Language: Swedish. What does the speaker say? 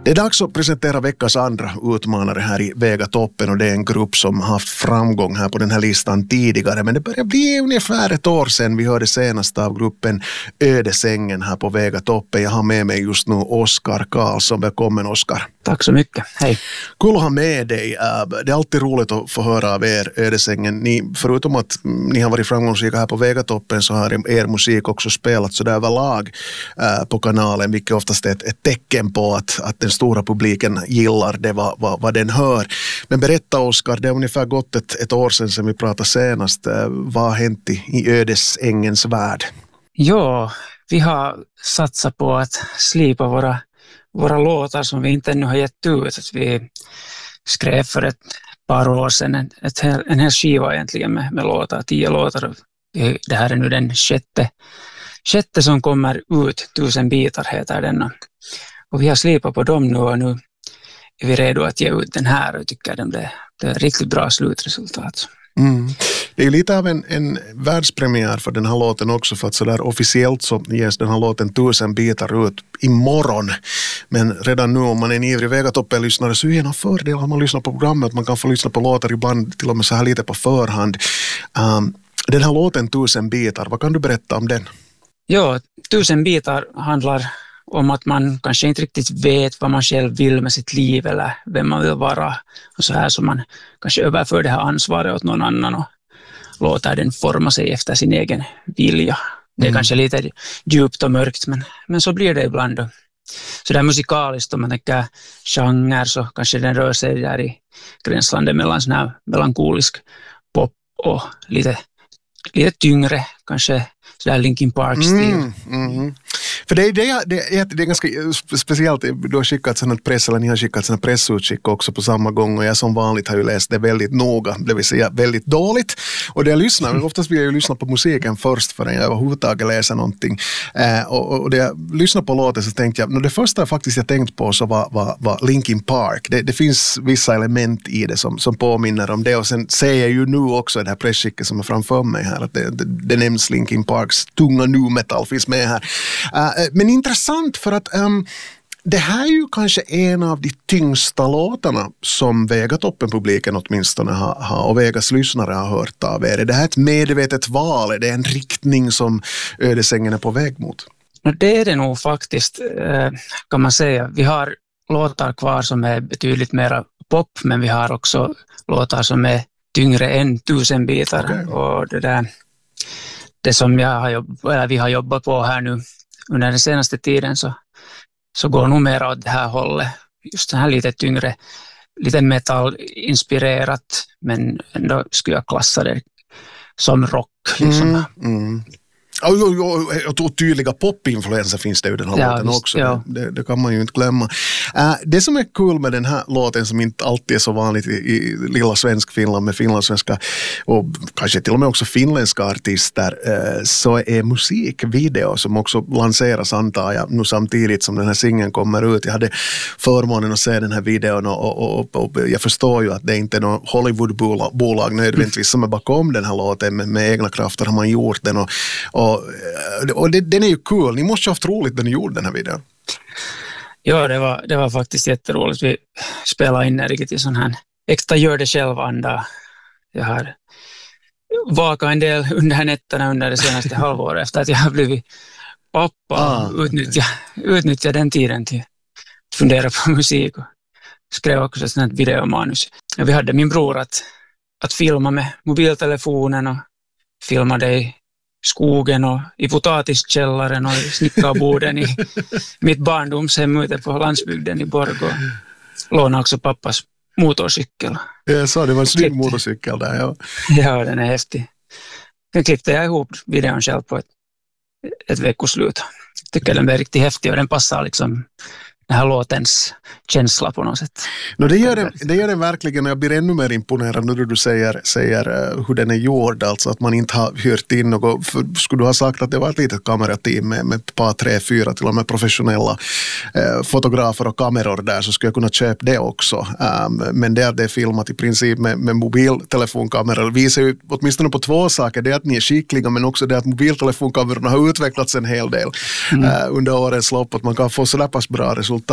Det är dags att presentera veckans andra utmanare här i Väga toppen, och det är en grupp som har haft framgång här på den här listan tidigare, men det börjar bli ungefär ett år sedan vi hörde senast av gruppen Ödesängen här på Väga toppen. Jag har med mig just nu Oskar Karlsson. Välkommen, Oskar. Tack så mycket, hej. Kul att ha med dig. Det är alltid roligt att få höra av er, Ödesängen. Förutom att ni har varit framgångsrika här på Väga toppen, så har er musik också spelat så där överlag på kanalen, vilket oftast är ett tecken på att den stora publiken gillar det vad den hör. Men berätta, Oskar, det har ungefär gått ett år sedan vi pratade senast. Vad har hänt i Ödesängens värld? Ja, vi har satsat på att slipa våra låtar som vi inte ännu har gett ut. Att vi skrev för ett par år sedan en hel skiva egentligen med låtar, 10 låtar. Det här är nu den sjätte som kommer ut, 1000 bitar heter den. Och vi har slipat på dem nu, och nu är vi redo att ge ut den här, och tycker att det är ett riktigt bra slutresultat. Mm. Det är ju lite av en världspremiär för den här låten också, för att sådär officiellt så ges den här låten 1000 bitar ut imorgon. Men redan nu, om man är en ivrig Vegatoppen-lyssnare, så är en av fördelar om man lyssnar på programmet att man kan få lyssna på låtar ibland till och med så här lite på förhand. Den här låten 1000 bitar, vad kan du berätta om den? Ja, 1000 bitar handlar om att man kanske inte riktigt vet vad man själv vill med sitt liv eller vem man vill vara. Och så här som man kanske överför det här ansvaret åt någon annan och låter den forma sig efter sin egen vilja. Det är kanske lite djupt och mörkt, men så blir det ibland. Så det är musikaliskt, om man tänker genre, så kanske den rör sig där i gränslandet mellan sån här melankolisk pop och lite tyngre, kanske sådär Linkin Park-stil. För det är ganska speciellt. Du har skickat sådana press, eller ni har skickat sådana pressutskick också på samma gång, och jag som vanligt har ju läst det väldigt noga, det vill säga väldigt dåligt. Och det jag lyssnar, oftast vill jag ju lyssna på musiken först förrän jag överhuvudtaget läser någonting. Och det jag lyssnar på låten så tänkte jag, det första faktiskt jag tänkt på så var Linkin Park. Det finns vissa element i det som påminner om det, och sen ser jag ju nu också det här pressskicket som är framför mig här, att det nämns Linkin Parks tunga nu metal finns med här. Men intressant, för att det här är ju kanske en av de tyngsta låtarna som Vegatoppen-publiken åtminstone har och Vegas lyssnare har hört av er. Är det här ett medvetet val? Är det en riktning som Ödesängen är på väg mot? Det är det nog faktiskt, kan man säga. Vi har låtar kvar som är betydligt mer pop, men vi har också låtar som är tyngre än 1000 bitar. Okay. Och det som vi har jobbat på här nu under den senaste tiden, så går nog mer åt det här hållet. Just den här lite tyngre, lite metal-inspirerat, men ändå skulle jag klassa det som rock. Liksom. Och tydliga popinfluenser finns det ju den här låten också. Ja. Det kan man ju inte glömma. Det som är kul med den här låten, som inte alltid är så vanligt i lilla svensk Finland med finlandssvenska och kanske till och med också finländska artister, så är musikvideo som också lanseras, antar jag, nu samtidigt som den här singeln kommer ut. Jag hade förmånen att se den här videon, och jag förstår ju att det inte är någon Hollywoodbolag nödvändigtvis som är bakom den här låten, men med egna krafter har man gjort den, och den är ju kul. Ni måste ju ha haft roligt när ni gjorde den här videon. Ja, det var faktiskt jätteroligt. Vi spelade in riktigt i sån här äkta gör det själv-anda. Jag har vakat en del under nätterna under det senaste halvåret efter att jag har blivit pappa och utnyttja den tiden till att fundera på musik, och skrev också sån här videomanus. Vi hade min bror att filma med mobiltelefonen och filma det i skogen och i potatiskällaren och i snickarborden i mitt barndomshem ute på landsbygden i Borg, och lånade också pappas motorcykel. Jag sa det var en snygg motorcykel där, ja. Ja, den är häftig. Den klippte jag ihop videon själv på ett veckoslut. Jag tycker den är riktigt häftig, och den passar liksom den här låtens känsla på något sätt. Det gör det verkligen, och jag blir ännu mer imponerad när du säger hur den är gjord, alltså att man inte har hyrt in något. Skulle du ha sagt att det var ett litet kamerateam med ett par, 3, 4 till och med professionella fotografer och kameror där, så skulle jag kunna köpa det också. Men det är filmat i princip med mobiltelefonkameror. Visar ju åtminstone på 2 saker. Det är att ni är skickliga, men också det att mobiltelefonkamerorna har utvecklats en hel del under årens lopp, att man kan få sådär pass bra resultat